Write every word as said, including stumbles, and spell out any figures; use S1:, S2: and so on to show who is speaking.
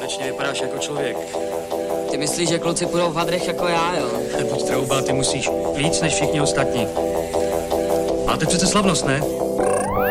S1: Konečně vypadáš jako člověk.
S2: Ty myslíš, že kluci půjdou v hadrech jako já, jo?
S1: Buď trouba, ty musíš víc než všichni ostatní. Máte přece slavnost, ne?